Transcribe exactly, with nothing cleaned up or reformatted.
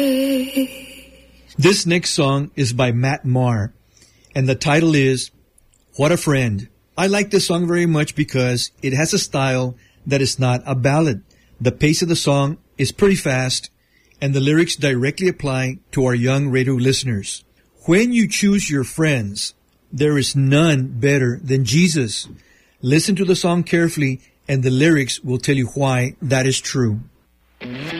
This next song is by Matt Maher, and the title is What a Friend. I like this song very much because it has a style that is not a ballad. The pace of the song is pretty fast, and the lyrics directly apply to our young radio listeners. When you choose your friends, there is none better than Jesus. Listen to the song carefully, and the lyrics will tell you why that is true.